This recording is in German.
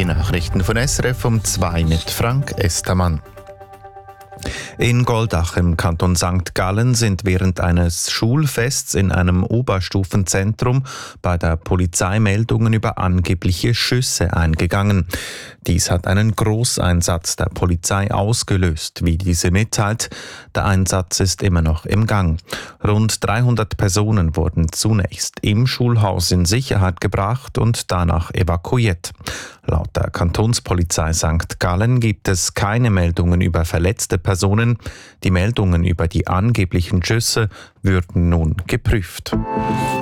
Die Nachrichten von SRF um 2 mit Frank Estermann. In Goldach im Kanton St. Gallen sind während eines Schulfests in einem Oberstufenzentrum bei der Polizei Meldungen über angebliche Schüsse eingegangen. Dies hat einen Großeinsatz der Polizei ausgelöst, wie diese mitteilt. Der Einsatz ist immer noch im Gang. Rund 300 Personen wurden zunächst im Schulhaus in Sicherheit gebracht und danach evakuiert. Laut der Kantonspolizei St. Gallen gibt es keine Meldungen über verletzte Personen. Die Meldungen über die angeblichen Schüsse würden nun geprüft.